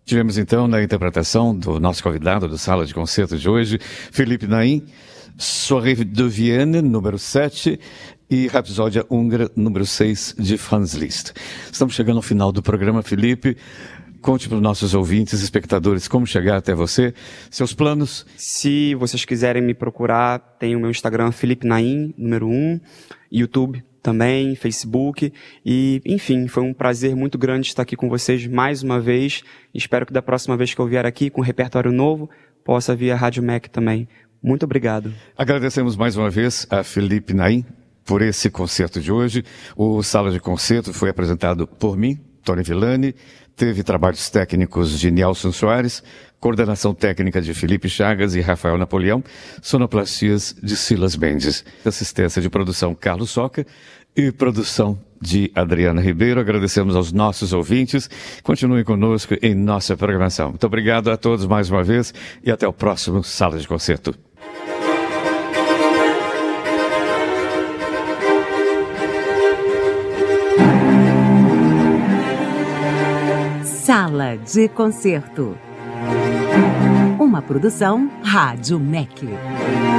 Tivemos então na interpretação do nosso convidado do Sala de Concerto de hoje, Philippe Naim, Soirée de Vienne, número 7, e Rapsódia Húngara, número 6, de Franz Liszt. Estamos chegando ao final do programa, Felipe. Conte para os nossos ouvintes, espectadores, como chegar até você, seus planos. Se vocês quiserem me procurar, tem o meu Instagram, Philippe Naim, número 1, YouTube também, Facebook, e, enfim, foi um prazer muito grande estar aqui com vocês mais uma vez. Espero que da próxima vez que eu vier aqui com um repertório novo, possa vir a Rádio MEC também. Muito obrigado. Agradecemos mais uma vez a Philippe Naim por esse concerto de hoje. O Sala de Concerto foi apresentado por mim, Tony Villani, teve trabalhos técnicos de Nelson Soares, coordenação técnica de Felipe Chagas e Rafael Napoleão, sonoplastias de Silas Mendes, assistência de produção Carlos Soca e produção de Adriana Ribeiro. Agradecemos aos nossos ouvintes. Continuem conosco em nossa programação. Muito obrigado a todos mais uma vez e até o próximo Sala de Concerto. Sala de Concerto. Uma produção Rádio MEC.